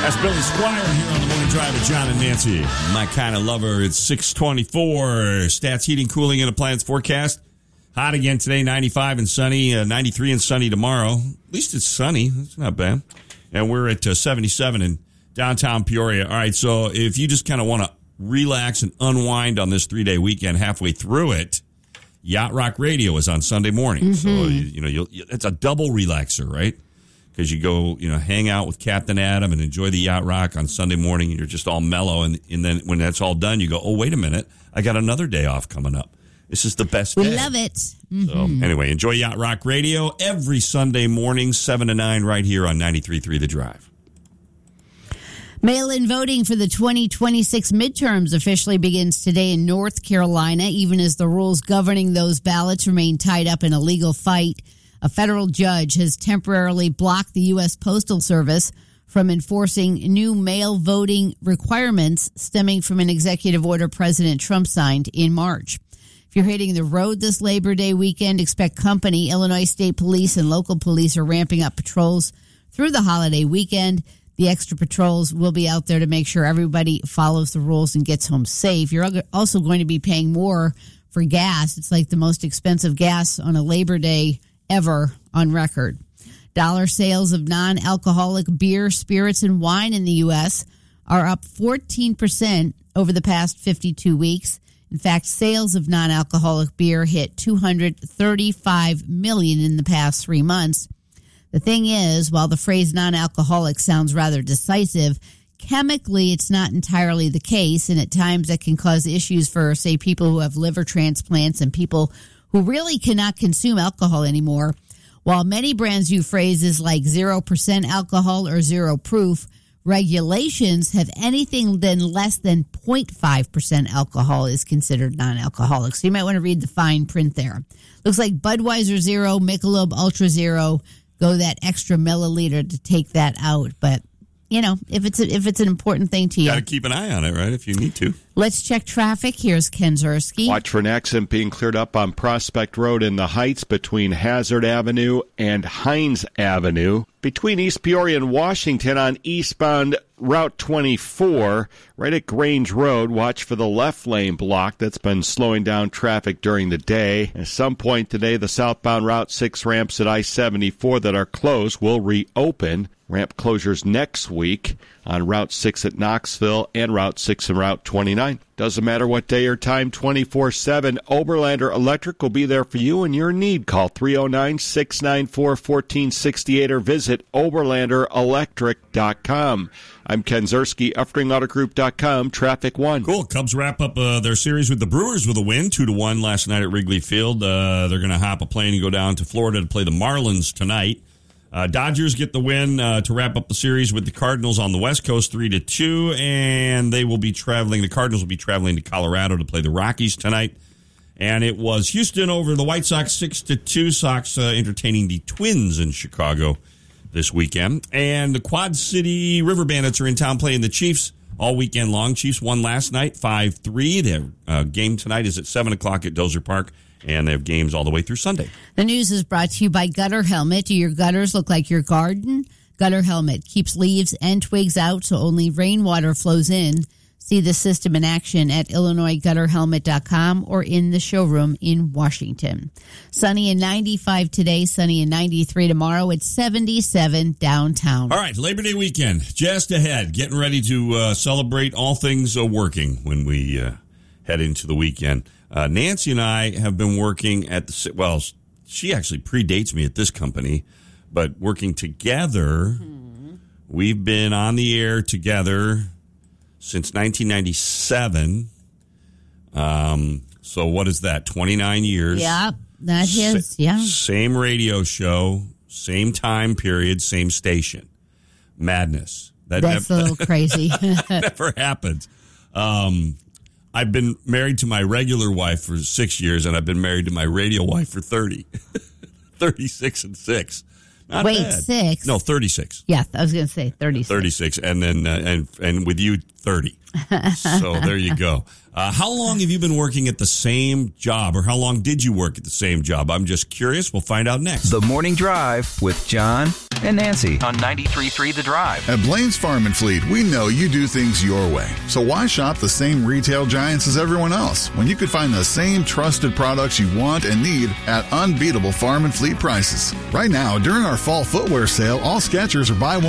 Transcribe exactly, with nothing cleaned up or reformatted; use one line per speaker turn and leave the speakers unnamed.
That's Billy Squire here on the Morning Drive with John and Nancy. My kind of lover. It's six twenty-four. Stats, heating, cooling, and appliance forecast. Hot again today, ninety-five and sunny, uh, ninety-three and sunny tomorrow. At least it's sunny. That's not bad. And we're at uh, seventy-seven in downtown Peoria. All right, so if you just kind of want to relax and unwind on this three-day weekend halfway through it, Yacht Rock Radio is on Sunday morning. Mm-hmm. So, you, you know, you'll, it's a double relaxer, right? Because you go, you know, hang out with Captain Adam and enjoy the Yacht Rock on Sunday morning, and you're just all mellow. And, and then when that's all done, you go, oh, wait a minute, I got another day off coming up. This is the best day.
We love it. Mm-hmm.
So anyway, enjoy Yacht Rock Radio every Sunday morning, seven to nine, right here on ninety-three point three The Drive.
Mail-in voting for the twenty twenty-six midterms officially begins today in North Carolina, even as the rules governing those ballots remain tied up in a legal fight. A federal judge has temporarily blocked the U S Postal Service from enforcing new mail voting requirements stemming from an executive order President Trump signed in March. If you're hitting the road this Labor Day weekend, expect company. Illinois State Police and local police are ramping up patrols through the holiday weekend. The extra patrols will be out there to make sure everybody follows the rules and gets home safe. You're also going to be paying more for gas. It's like the most expensive gas on a Labor Day ever on record. Dollar sales of non-alcoholic beer, spirits, and wine in the U S are up fourteen percent over the past fifty-two weeks. In fact, sales of non-alcoholic beer hit two hundred thirty-five million dollars in the past three months. The thing is, while the phrase non-alcoholic sounds rather decisive, chemically it's not entirely the case, and at times that can cause issues for, say, people who have liver transplants and people who really cannot consume alcohol anymore. While many brands use phrases like zero percent alcohol or zero proof, regulations have anything then less than zero point five percent alcohol is considered non-alcoholic. So you might want to read the fine print there. Looks like Budweiser Zero, Michelob Ultra Zero, go that extra milliliter to take that out. But, you know, if it's a, if it's an important thing to you.
Got to keep an eye on it, right, if you need to.
Let's check traffic. Here's Ken Zerski.
Watch for an accident being cleared up on Prospect Road in the Heights between Hazard Avenue and Hines Avenue. Between East Peoria and Washington on eastbound Route twenty-four, right at Grange Road, watch for the left lane block that's been slowing down traffic during the day. At some point today, the southbound Route six ramps at I seventy-four that are closed will reopen. Ramp closures next week on Route six at Knoxville and Route six and Route twenty-nine. Doesn't matter what day or time, twenty-four seven, Oberlander Electric will be there for you in your need. Call three oh nine, six nine four, one four six eight or visit oberlander electric dot com. I'm Ken Zerski, Uftring Auto Group dot com, Traffic One.
Cool. Cubs wrap up uh, their series with the Brewers with a win, two to one last night at Wrigley Field. Uh, they're going to hop a plane and go down to Florida to play the Marlins tonight. Uh, Dodgers get the win uh, to wrap up the series with the Cardinals on the West Coast, three to two, and they will be traveling. The Cardinals will be traveling to Colorado to play the Rockies tonight. And it was Houston over the White Sox, six to two. Sox uh, entertaining the Twins in Chicago this weekend. And the Quad City River Bandits are in town playing the Chiefs all weekend long. Chiefs won last night, five three. Their uh, game tonight is at seven o'clock at Dozer Park. And they have games all the way through Sunday.
The news is brought to you by Gutter Helmet. Do your gutters look like your garden? Gutter Helmet keeps leaves and twigs out so only rainwater flows in. See the system in action at illinois gutter helmet dot com or in the showroom in Washington. Sunny and ninety-five today, sunny and ninety-three tomorrow. It's seventy-seven downtown.
All right, Labor Day weekend just ahead. Getting ready to uh, celebrate all things uh, working when we uh, head into the weekend. Uh, Nancy and I have been working at the, well, she actually predates me at this company, but working together, mm-hmm. We've been on the air together since nineteen ninety-seven. Um, so what is that, twenty-nine years?
Yeah, that is, Sa- yeah.
Same radio show, same time period, same station. Madness.
That That's never, a little crazy.
Never happens. Um I've been married to my regular wife for six years, and I've been married to my radio wife for thirty. thirty-six and six. Not
Wait,
bad.
six?
No, thirty-six.
Yeah, I was going to say thirty-six.
thirty-six, and then uh, and and with you, thirty. So there you go. Uh, how long have you been working at the same job, or how long did you work at the same job? I'm just curious. We'll find out next.
The Morning Drive with John and Nancy on ninety-three point three The Drive.
At Blaine's Farm and Fleet, we know you do things your way. So why shop the same retail giants as everyone else when you could find the same trusted products you want and need at unbeatable farm and fleet prices? Right now, during our fall footwear sale, all Skechers are buy one